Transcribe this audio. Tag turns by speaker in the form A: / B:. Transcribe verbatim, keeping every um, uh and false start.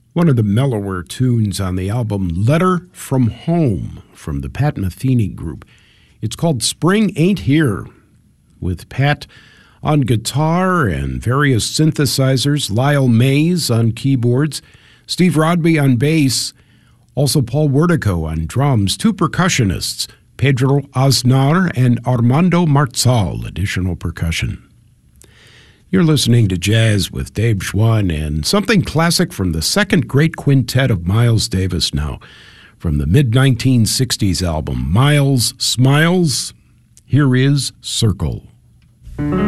A: One of the mellower tunes on the album Letter from Home from the Pat Metheny Group. It's called Spring Ain't Here, with Pat on guitar and various synthesizers, Lyle Mays on keyboards, Steve Rodby on bass, also Paul Wertico on drums, two percussionists, Pedro Aznar and Armando Marzal, additional percussion. You're listening to Jazz with Dave Schwann and something classic from the second great quintet of Miles Davis now, from the mid nineteen sixties album, Miles Smiles. Here is Circle.